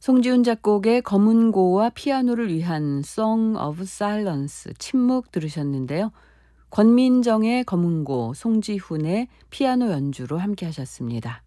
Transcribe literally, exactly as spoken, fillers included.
송지훈 작곡의 검은고와 피아노를 위한 Song of Silence, 침묵 들으셨는데요. 권민정의 검은고, 송지훈의 피아노 연주로 함께 하셨습니다.